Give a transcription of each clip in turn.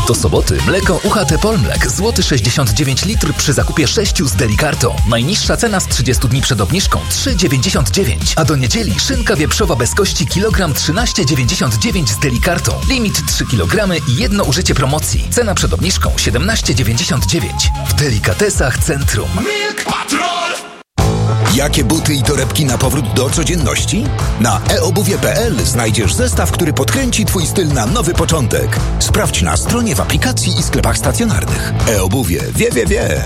Do soboty mleko UHT Polmlek złoty 69 litr przy zakupie 6 z Delikartą. Najniższa cena z 30 dni przed obniżką 3,99. A do niedzieli szynka wieprzowa bez kości kilogram 13,99 z Delikartą. Limit 3 kg i jedno użycie promocji. Cena przed obniżką 17,99. W Delikatesach Centrum. Milk Patrol! Jakie buty i torebki na powrót do codzienności? Na eobuwie.pl znajdziesz zestaw, który podkręci Twój styl na nowy początek. Sprawdź na stronie, w aplikacji i sklepach stacjonarnych. eobuwie. Wie.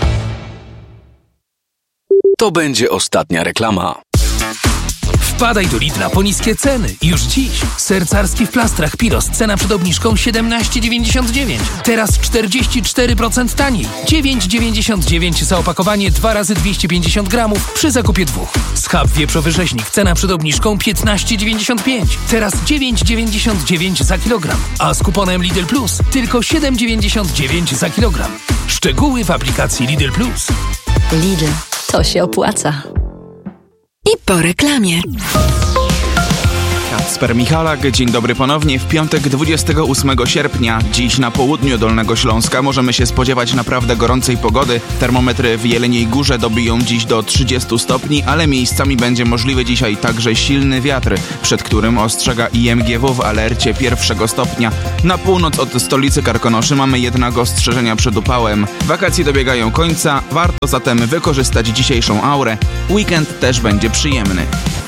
To będzie ostatnia reklama. Wpadaj do Lidla po niskie ceny. Już dziś. Ser carski w plastrach Piros. Cena przed obniżką 17,99. Teraz 44% taniej. 9,99 za opakowanie 2 razy 250 gramów przy zakupie 2. Schab wieprzowy rzeźnik. Cena przed obniżką 15,95. Teraz 9,99 za kilogram. A z kuponem Lidl Plus tylko 7,99 za kilogram. Szczegóły w aplikacji Lidl Plus. Lidl. To się opłaca. I po reklamie. Kacper Michalak, dzień dobry ponownie. W piątek 28 sierpnia, dziś na południu Dolnego Śląska możemy się spodziewać naprawdę gorącej pogody. Termometry w Jeleniej Górze dobiją dziś do 30 stopni, ale miejscami będzie możliwy dzisiaj także silny wiatr, przed którym ostrzega IMGW w alercie 1 stopnia. Na północ od stolicy Karkonoszy mamy jednak ostrzeżenia przed upałem. Wakacje dobiegają końca, warto zatem wykorzystać dzisiejszą aurę. Weekend też będzie przyjemny.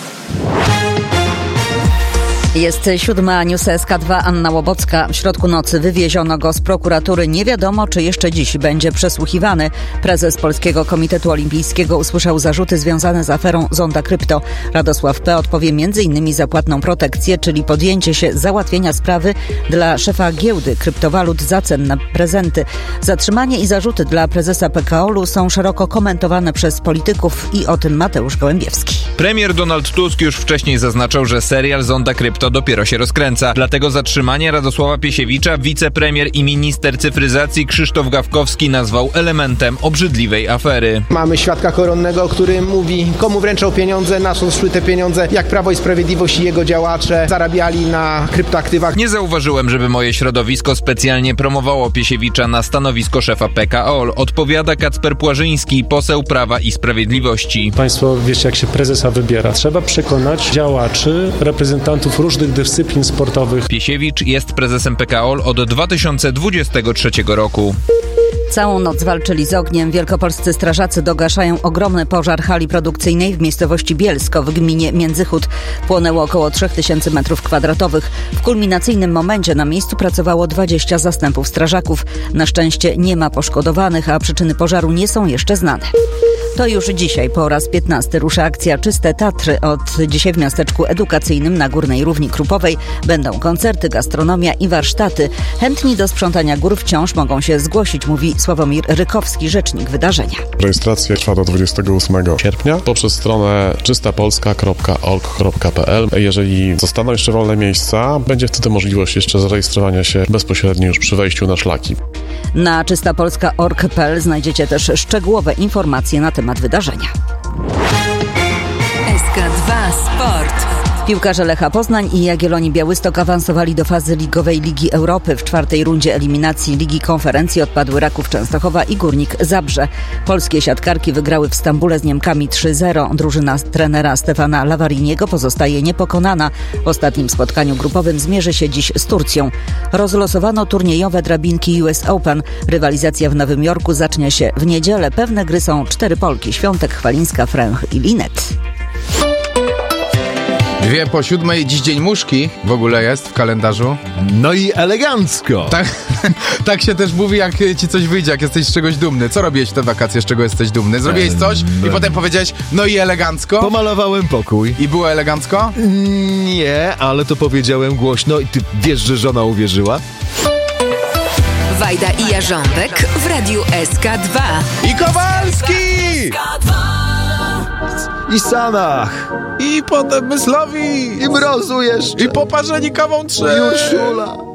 Jest 7, News SK2, Anna Łobocka. W środku nocy wywieziono go z prokuratury. Nie wiadomo, czy jeszcze dziś będzie przesłuchiwany. Prezes Polskiego Komitetu Olimpijskiego usłyszał zarzuty związane z aferą Zonda Krypto. Radosław P. odpowie m.in. za płatną protekcję, czyli podjęcie się załatwienia sprawy dla szefa giełdy kryptowalut za cenne prezenty. Zatrzymanie i zarzuty dla prezesa PKOL-u są szeroko komentowane przez polityków i o tym Mateusz Gołębiewski. Premier Donald Tusk już wcześniej zaznaczał, że serial Zonda Krypto dopiero się rozkręca. Dlatego zatrzymanie Radosława Piesiewicza wicepremier i minister cyfryzacji Krzysztof Gawkowski nazwał elementem obrzydliwej afery. Mamy świadka koronnego, który mówi, komu wręczał pieniądze, na co szły te pieniądze, jak Prawo i Sprawiedliwość i jego działacze zarabiali na kryptoaktywach. Nie zauważyłem, żeby moje środowisko specjalnie promowało Piesiewicza na stanowisko szefa PKOL, odpowiada Kacper Płażyński, poseł Prawa i Sprawiedliwości. Państwo wiecie, jak się prezesa wybiera. Trzeba przekonać działaczy, reprezentantów różnych dyscyplin sportowych. Piesiewicz jest prezesem PKOL od 2023 roku. Całą noc walczyli z ogniem. Wielkopolscy strażacy dogaszają ogromny pożar hali produkcyjnej w miejscowości Bielsko w gminie Międzychód. Płonęło około 3000 m2. W kulminacyjnym momencie na miejscu pracowało 20 zastępów strażaków. Na szczęście nie ma poszkodowanych, a przyczyny pożaru nie są jeszcze znane. To już dzisiaj po raz 15 rusza akcja Czyste Tatry. Od dzisiaj w miasteczku edukacyjnym na Górnej Równi Krupowej będą koncerty, gastronomia i warsztaty. Chętni do sprzątania gór wciąż mogą się zgłosić, mówi Sławomir Rykowski, rzecznik wydarzenia. Rejestracja trwa do 28 sierpnia poprzez stronę czystapolska.org.pl. Jeżeli zostaną jeszcze wolne miejsca, będzie wtedy możliwość jeszcze zarejestrowania się bezpośrednio już przy wejściu na szlaki. Na czystapolska.org.pl znajdziecie też szczegółowe informacje na temat wydarzenia. SK2 Sport. Piłkarze Lecha Poznań i Jagiellonii Białystok awansowali do fazy ligowej Ligi Europy. W czwartej rundzie eliminacji Ligi Konferencji odpadły Raków Częstochowa i Górnik Zabrze. Polskie siatkarki wygrały w Stambule z Niemkami 3-0. Drużyna trenera Stefana Lavariniego pozostaje niepokonana. W ostatnim spotkaniu grupowym zmierzy się dziś z Turcją. Rozlosowano turniejowe drabinki US Open. Rywalizacja w Nowym Jorku zacznie się w niedzielę. Pewne gry są 4 Polki: Świątek, Chwalińska, Fręch i Linet. 6:02, dziś dzień muszki w ogóle jest w kalendarzu. No i elegancko. Tak się też mówi, jak ci coś wyjdzie, jak jesteś z czegoś dumny. Co robiłeś w te wakacje, z czego jesteś dumny? Zrobiłeś coś i potem powiedziałeś, no i elegancko? Pomalowałem pokój. I było elegancko? Nie, ale to powiedziałem głośno i ty wiesz, że żona uwierzyła? Wajda i Jarząbek w Radiu SK2. I Kowalski! I Sanach. I potem Myslowi. I Mrozu jeszcze. I poparzeni kawą 3. I Urszula.